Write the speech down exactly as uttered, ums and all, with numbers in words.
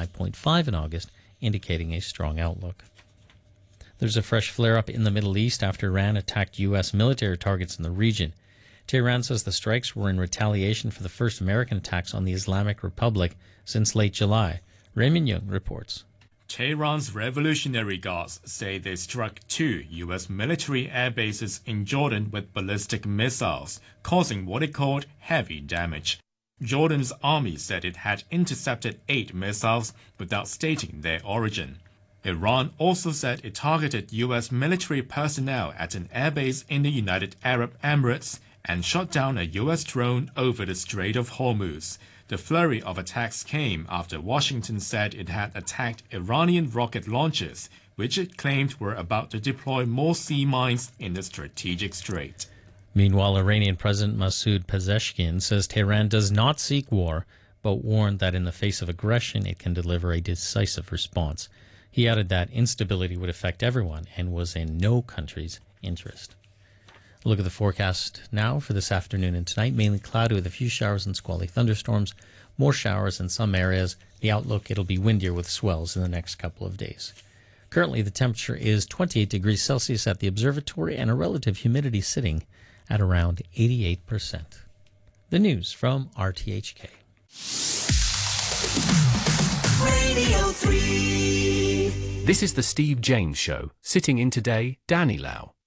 five point five in August, indicating a strong outlook. There's a fresh flare-up in the Middle East after Iran attacked U S military targets in the region. Tehran says the strikes were in retaliation for the first American attacks on the Islamic Republic since late July. Raymond Young reports. Tehran's Revolutionary Guards say they struck two U S military air bases in Jordan with ballistic missiles, causing what it called heavy damage. Jordan's army said it had intercepted eight missiles without stating their origin. Iran also said it targeted U S military personnel at an airbase in the United Arab Emirates and shot down a U S drone over the Strait of Hormuz. The flurry of attacks came after Washington said it had attacked Iranian rocket launchers, which it claimed were about to deploy more sea mines in the strategic strait. Meanwhile, Iranian President Masoud Pezeshkian says Tehran does not seek war, but warned that in the face of aggression, it can deliver a decisive response. He added that instability would affect everyone and was in no country's interest. A look at the forecast now for this afternoon and tonight. Mainly cloudy with a few showers and squally thunderstorms. More showers in some areas. The outlook, it'll be windier with swells in the next couple of days. Currently, the temperature is twenty-eight degrees Celsius at the observatory and a relative humidity sitting at around eighty-eight percent. The news from R T H K. Radio three. This is the Steve James Show. Sitting in today, Danny Lau.